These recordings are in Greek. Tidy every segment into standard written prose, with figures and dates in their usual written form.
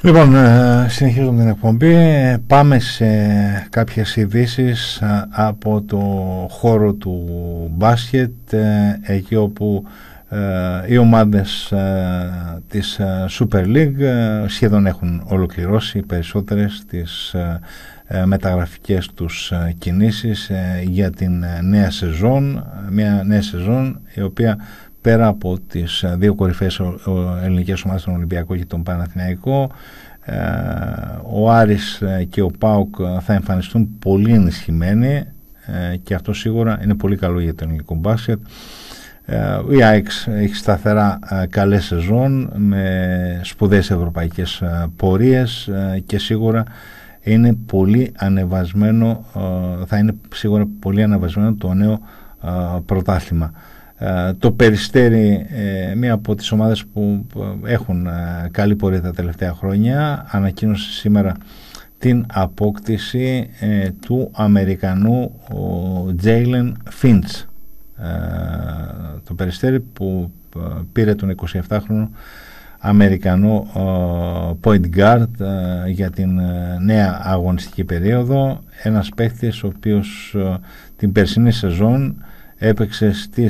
Λοιπόν, συνεχίζουμε την εκπομπή. Πάμε σε κάποιες ειδήσεις από το χώρο του μπάσκετ, εκεί όπου οι ομάδες της Super League σχεδόν έχουν ολοκληρώσει περισσότερες τις μεταγραφικές τους κινήσεις για την νέα σεζόν, μια νέα σεζόν η οποία πέρα από τις δύο κορυφαίες ελληνικές ομάδες, τον Ολυμπιακό και τον Παναθηναϊκό, ο Άρης και ο ΠΑΟΚ θα εμφανιστούν πολύ ενισχυμένοι, και αυτό σίγουρα είναι πολύ καλό για το ελληνικό μπάσκετ. Η ΑΕΚ έχει σταθερά καλές σεζόν με σπουδαίες ευρωπαϊκές πορείες και σίγουρα είναι πολύ ανεβασμένο, θα είναι σίγουρα πολύ ανεβασμένο το νέο πρωτάθλημα. Το Περιστέρι, μία από τις ομάδες που έχουν καλή πορεία τα τελευταία χρόνια, ανακοίνωσε σήμερα την απόκτηση του Αμερικανού Τζέιλεν Φίντς. Το Περιστέρι που πήρε τον 27χρονο Αμερικανό point guard για την νέα αγωνιστική περίοδο, ένας παίκτης ο οποίος την περσινή σεζόν έπαιξε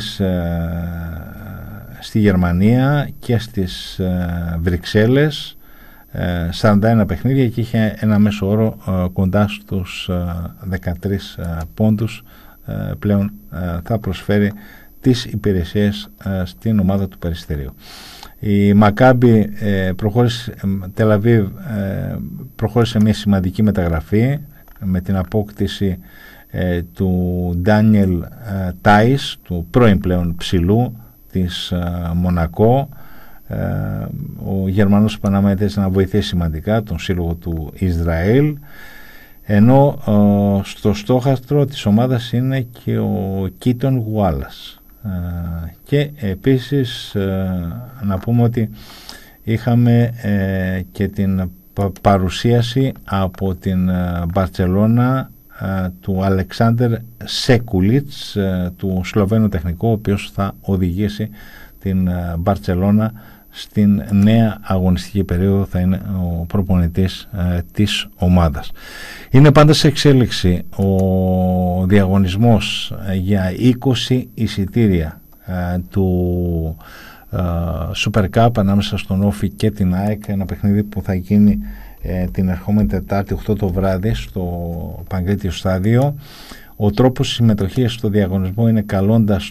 στη Γερμανία και στις Βρυξέλλες 41 παιχνίδια και είχε ένα μέσο όρο κοντά στους 13 πόντους. Πλέον θα προσφέρει τις υπηρεσίες στην ομάδα του Περιστερίου. Η Μακάμπι Τελαβίβ προχώρησε μια σημαντική μεταγραφή με την απόκτηση του Ντάνιελ Τάις, του πρώην πλέον ψηλού της Μονακό. Ο Γερμανός επαναμέτρησε να βοηθήσει σημαντικά τον σύλλογο του Ισραήλ, ενώ στο στόχαστρο της ομάδας είναι και ο Κίτον Γουάλας. Και επίσης να πούμε ότι είχαμε και την παρουσίαση από την Μπαρτσελώνα του Αλεξάνδερ Σέκουλιτς, του Σλοβαίνου τεχνικού, ο οποίος θα οδηγήσει την Μπαρτσελώνα στην νέα αγωνιστική περίοδο, θα είναι ο προπονητής της ομάδας. Είναι πάντα σε εξέλιξη ο διαγωνισμός για 20 εισιτήρια του Super Cup ανάμεσα στον Όφη και την ΑΕΚ, ένα παιχνίδι που θα γίνει την ερχόμενη Τετάρτη 8 το βράδυ στο Παγκρίτιο Στάδιο. Ο τρόπος συμμετοχής στο διαγωνισμό είναι καλώντας